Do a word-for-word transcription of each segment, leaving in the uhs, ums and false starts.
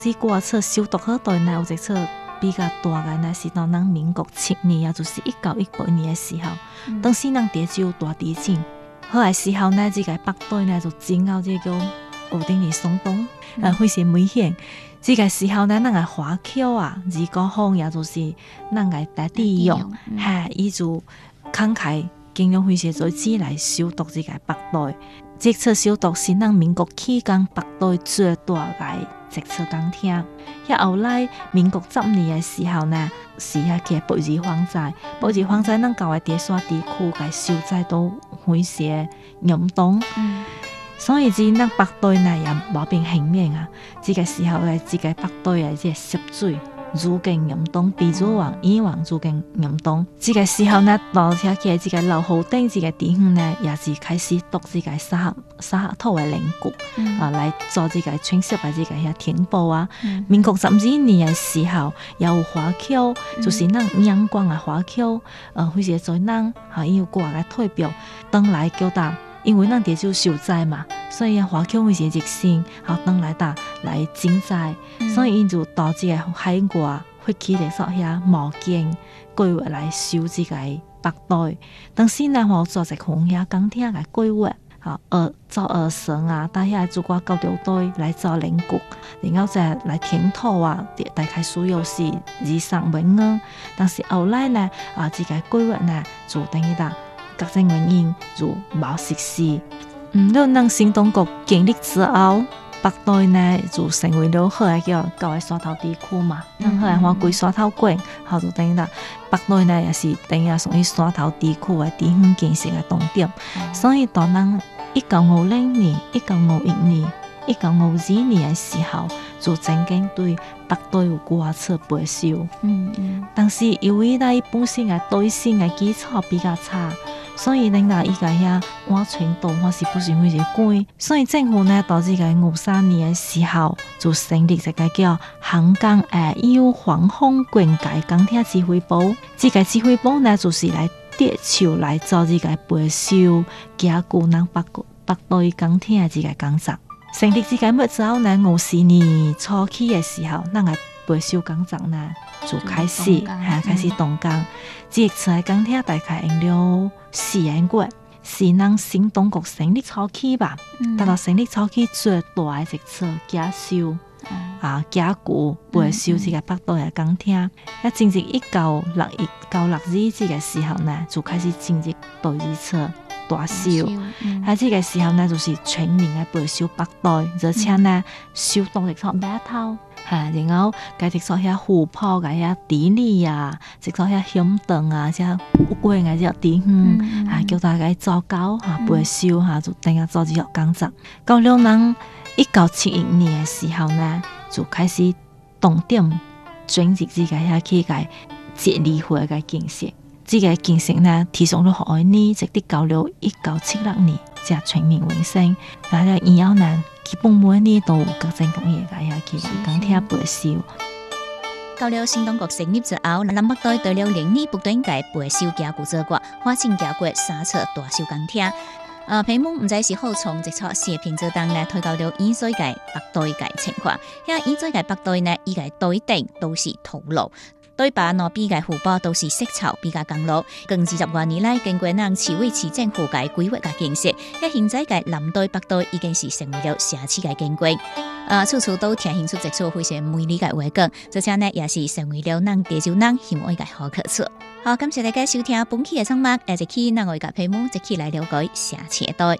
這歌冊消毒好代呢，有隻冊比較大嘅呢，是到咱民國七年啊，就是一九一八年嘅時候，嗯、當時咱地就大地震，後來時候呢，這個北隊呢就進到這個烏丁里松東，呃，非常危險。這個時候呢，咱個華僑啊，如果好也就是咱個大地用，係伊就慷慨盡量非常做紙來消毒這個北隊。這次消毒是咱民國期間北隊最大嘅這次工程。遐後來民國十年嘅時候呢，是遐個八二荒災，八二荒災咱搞嘅地沙地區嘅受災都非常嚴重。嗯所以至咱北隊呢也冇變幸免啊！這個時候嘅這個北隊嘅這個涉水愈見嚴重，比以往以往愈見嚴重。這個時候呢，到遐個這個老河頂這個地方呢，也是開始讀這個沙沙土嘅凝固啊，來做這個清晰嘅這個遐填補啊。嗯、民國十二年嘅時候，也有華僑，嗯、就是咱陽光嘅華僑，呃，非常多人啊，因為國外嘅退表，當來叫他。因為咱地就受災嘛，所以華僑會是熱心，好當來打來賑災，嗯、所以因就導致個海外會起嚟說遐毛巾規劃來修這個北隊。當時呢，我做一項遐工程嘅規劃，好呃做二層啊，帶遐做個高調隊來做凝固，然後再來填土啊，大概需要是二三萬元。但是後來呢，啊，這個規劃呢就等於打。各種原因就冇實施。嗯，到咱新當局建立之後，北隊呢就成為了好個叫高嘅沙頭地區嘛。咱後來話歸沙頭縣，後就等於啦，北隊呢也是等於屬於沙頭地區嘅地方建設嘅重點。嗯、所以到咱一九五零年、一九五一年、一九五二年嘅時候，就曾經對北隊有過次培修。嗯嗯。但是由於咱本身嘅隊形嘅基礎比較差。所以恁那依個遐安全度或是不是非常高，所以政府呢到這個五三年嘅時候就成立一個叫香港誒有防風灌溉工程指揮部。這個指揮部呢就是來接手來做這個培修加固咱北北隊工程嘅這個工作。成立這個目之後呢，五四年初期嘅時候，咱個培修工作呢就開始嚇開始動工。這次嘅工程大概用了四個月，是咱新當局成立初期吧。達到成立初期最大嘅一次加修、嗯、啊加固培修這個北隊嘅工程。一進入一九六一九六二這個時候呢，就開始進入第二次大修。喺、嗯啊、這個時候呢，就是全面嘅培修北隊，而且呢修到一撮碼頭。嚇，然後繼續做遐湖泊嘅遐地理啊，即做遐險頓啊，即烏龜嘅隻地方，嚇叫大家做搞嚇培修嚇，就等下做這個工作。到了咱一九七一年嘅時候呢，就開始重點轉入這個遐去個接理會嘅建設。這個建設呢，提上咗好年，直到到了一九七六年才全面完成。但係以後呢，基本每年都有各種各樣嘅遐去工程培修。 到了新當局成立之後，南北隊對了零二不斷嘅培修加固做過，花錢加過三次大修工程。呃，皮蒙唔知是好從這撮視頻之中呢，推到了現在嘅北隊嘅情況。遐現在嘅北隊呢，伊個隊頂都是土路。對巴諾比嘅湖泊都是色草比較乾路，近二十多年來，經過咱市委市政府嘅規劃嘅建設，一現在嘅南隊北隊已經是成為了社區嘅景觀。呃，處處都呈現出一處非常美麗嘅風景，而且呢也是成為了咱地球人喜愛嘅好去處。好，感謝大家收聽本期嘅節目，下一期咱會甲皮蒙一起來了解社區隊。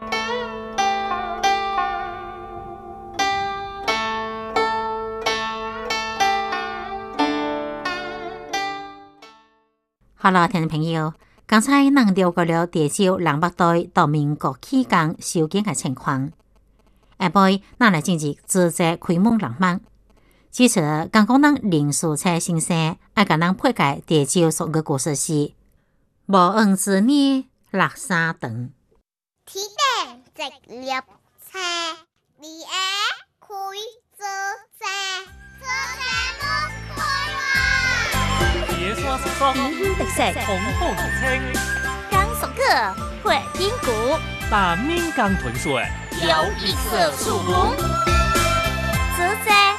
好啦，聽眾朋友，剛才咱了解了地州南北隊到民國期間修建嘅情況。下晡，咱來進入職責開幕浪漫。其實，剛講咱林淑才先生愛甲咱配解地州所個故事是無緣之年六三長。 天頂直立車，二下開做車，做車冇開話。 野山山山， 地方特色， 紅紅青， 江索克，會pin谷， 大面江豚水， 有一色樹紅， 職責。